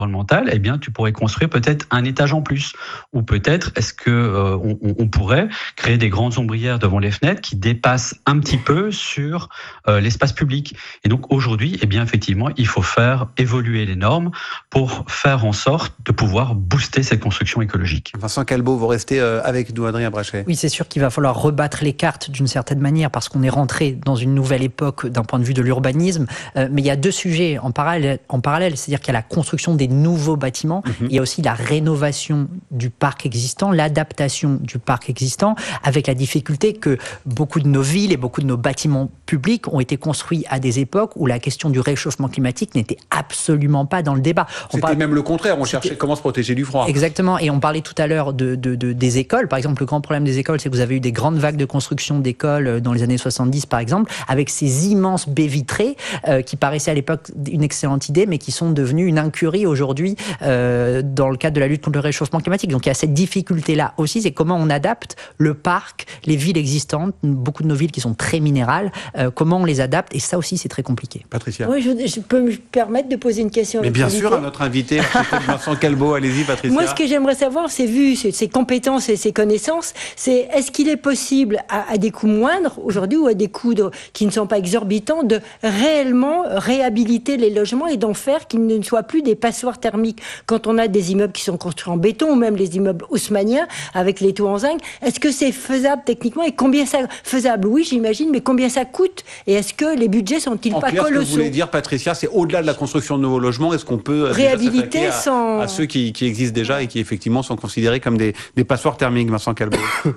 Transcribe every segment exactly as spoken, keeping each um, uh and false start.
environnementale, eh bien, tu pourrais construire peut-être un étage en plus. Ou peut-être, est-ce que euh, on, on pourrait créer des grandes ombrières devant les fenêtres qui dépassent un petit peu sur euh, l'espace public. Et donc, aujourd'hui, eh bien, effectivement, il faut faire évoluer les normes pour faire en sorte de pouvoir booster cette construction écologique. Vincent Calbeau, vous restez euh, avec nous, Adrien Brachet. Oui, c'est sûr qu'il va falloir rebattre les cartes d'une certaine manière parce qu'on est rentré dans une nouvelle époque d'un point de vue de l'urbanisme. Euh, mais il y a deux sujets en parallèle, en parallèle, c'est-à-dire qu'il y a la construction des nouveaux bâtiments, mmh. il y a aussi la rénovation du parc existant, l'adaptation du parc existant, avec la difficulté que beaucoup de nos villes et beaucoup de nos bâtiments publics ont été construits à des époques où la question du réchauffement climatique n'était absolument pas dans le débat. On C'était parle... même le contraire, on cherchait comment se protéger du froid. Exactement, et on parlait tout à l'heure de, de, de, des écoles. Par exemple, le grand problème des écoles, c'est que vous avez eu des grandes vagues de construction d'écoles dans les années soixante-dix, par exemple, avec ces immenses baies vitrées euh, qui paraissaient à l'époque une excellente idée, mais qui sont devenues une incurie aujourd'hui euh, dans le cadre de la lutte contre le réchauffement climatique. Donc il y a cette difficulté-là aussi, c'est comment on adapte le parc, les villes existantes, beaucoup de nos villes qui sont très minérales, euh, comment on les adapte, et ça aussi c'est très très Patricia. Oui, je, je peux me permettre de poser une question. Mais bien sûr, à notre invité, Vincent Calbeau. Allez-y, Patricia. Moi, ce que j'aimerais savoir, c'est vu ses, ses compétences et ses connaissances, c'est est-ce qu'il est possible, à, à des coûts moindres aujourd'hui ou à des coûts de, qui ne sont pas exorbitants, de réellement réhabiliter les logements et d'en faire qu'ils ne soient plus des passoires thermiques. Quand on a des immeubles qui sont construits en béton ou même les immeubles haussmanniens avec les toits en zinc, est-ce que c'est faisable techniquement et combien ça faisable? Oui, j'imagine, mais combien ça coûte et est-ce que les budgets sont-ils En pas clair, colossaux? Ce que vous voulez dire, Patricia, c'est au-delà de la construction de nouveaux logements, est-ce qu'on peut réhabiliter à, sans... à ceux qui, qui existent déjà et qui effectivement sont considérés comme des, des passoires thermiques, Vincent Calbeau?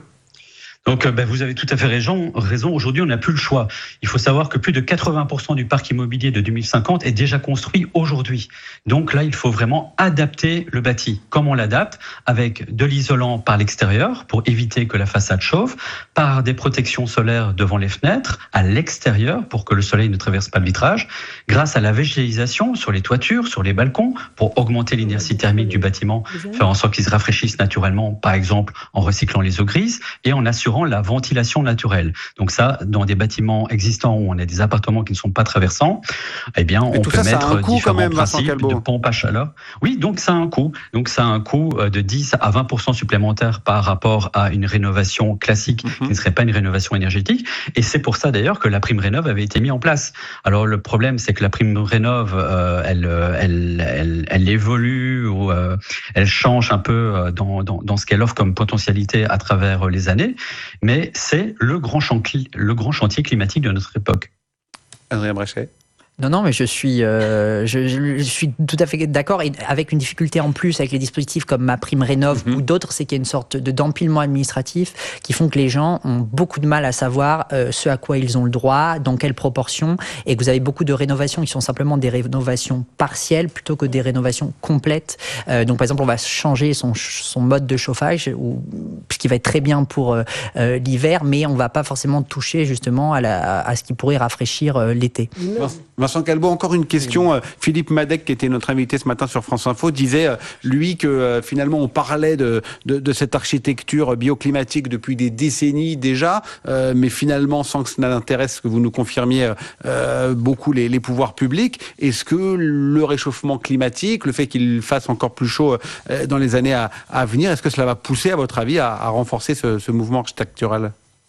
Donc, ben, vous avez tout à fait raison. raison. Aujourd'hui, on n'a plus le choix. Il faut savoir que plus de quatre-vingts pour cent du parc immobilier de deux mille cinquante est déjà construit aujourd'hui. Donc là, il faut vraiment adapter le bâti. Comment on l'adapte? Avec de l'isolant par l'extérieur pour éviter que la façade chauffe, par des protections solaires devant les fenêtres, à l'extérieur pour que le soleil ne traverse pas le vitrage, grâce à la végétalisation sur les toitures, sur les balcons, pour augmenter l'inertie thermique du bâtiment, faire en sorte qu'il se rafraîchisse naturellement, par exemple en recyclant les eaux grises et en assurant la ventilation naturelle. Donc ça, dans des bâtiments existants où on a des appartements qui ne sont pas traversants, eh bien, on peut ça, mettre ça a un coût différents quand même, principes de pompe à chaleur. Oui, donc ça a un coût. Donc ça a un coût de dix à vingt pour cent supplémentaire par rapport à une rénovation classique mm-hmm. qui ne serait pas une rénovation énergétique. Et c'est pour ça d'ailleurs que la prime rénov avait été mise en place. Alors le problème, c'est que la prime rénov, euh, elle, elle, elle, elle évolue ou euh, elle change un peu dans, dans, dans ce qu'elle offre comme potentialité à travers les années. Mais c'est le grand chantier, le grand chantier climatique de notre époque. Adrien Brachet. Non, non, mais je suis, euh, je, je suis tout à fait d'accord, et avec une difficulté en plus avec les dispositifs comme ma prime rénov mm-hmm. ou d'autres, c'est qu'il y a une sorte de d'empilement administratif qui font que les gens ont beaucoup de mal à savoir euh, ce à quoi ils ont le droit, dans quelle proportion, et que vous avez beaucoup de rénovations qui sont simplement des rénovations partielles plutôt que des rénovations complètes. Euh, donc, par exemple, on va changer son, son mode de chauffage, ou, ce qui va être très bien pour euh, euh, l'hiver, mais on va pas forcément toucher justement à, la, à ce qui pourrait rafraîchir euh, l'été. Vincent Calbeau, encore une question. Philippe Madec, qui était notre invité ce matin sur France Info, disait, lui, que finalement on parlait de, de, de cette architecture bioclimatique depuis des décennies déjà, euh, mais finalement sans que ça n'intéresse, que vous nous confirmiez, euh, beaucoup les, les pouvoirs publics. Est-ce que le réchauffement climatique, le fait qu'il fasse encore plus chaud euh, dans les années à, à venir, est-ce que cela va pousser, à votre avis, à, à renforcer ce, ce mouvement architectural ?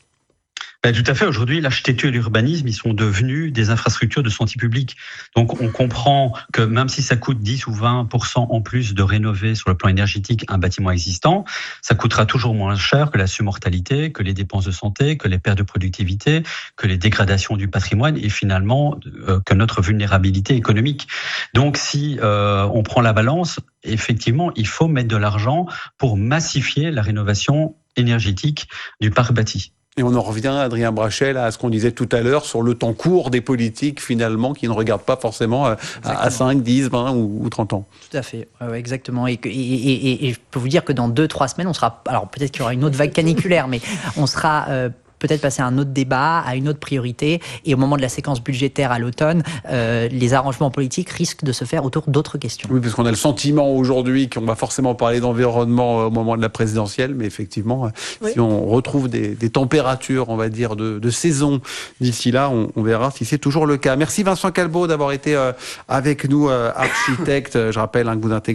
Ben, tout à fait. Aujourd'hui, l'architecture et l'urbanisme, ils sont devenus des infrastructures de santé publique. Donc, on comprend que même si ça coûte dix ou vingt pour cent en plus de rénover sur le plan énergétique un bâtiment existant, ça coûtera toujours moins cher que la surmortalité, que les dépenses de santé, que les pertes de productivité, que les dégradations du patrimoine et finalement euh, que notre vulnérabilité économique. Donc, si euh, on prend la balance, effectivement, il faut mettre de l'argent pour massifier la rénovation énergétique du parc bâti. Et on en revient, Adrien Brachet, là, à ce qu'on disait tout à l'heure sur le temps court des politiques, finalement, qui ne regardent pas forcément à, à cinq, dix, vingt ou, ou trente ans. Tout à fait, euh, exactement. Et, et, et, et je peux vous dire que dans deux, trois semaines, on sera... Alors peut-être qu'il y aura une autre vague caniculaire, mais on sera... Euh, peut-être passer à un autre débat, à une autre priorité. Et au moment de la séquence budgétaire à l'automne, euh, les arrangements politiques risquent de se faire autour d'autres questions. Oui, parce qu'on a le sentiment aujourd'hui qu'on va forcément parler d'environnement au moment de la présidentielle, mais effectivement, oui. si on retrouve des, des températures, on va dire, de, de saison d'ici là, on, on verra si c'est toujours le cas. Merci Vincent Calbeau d'avoir été euh, avec nous, euh, architecte. Je rappelle hein, que vous intégrez